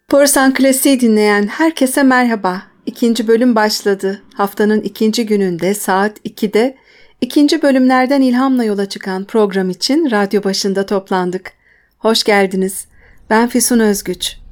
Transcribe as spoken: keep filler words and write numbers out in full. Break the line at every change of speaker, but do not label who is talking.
Korsan Klasiği dinleyen herkese merhaba. İkinci bölüm başladı. Haftanın ikinci gününde saat ikide ikinci bölümlerden ilhamla yola çıkan program için radyo başında toplandık. Hoş geldiniz. Ben Füsun Özgüç.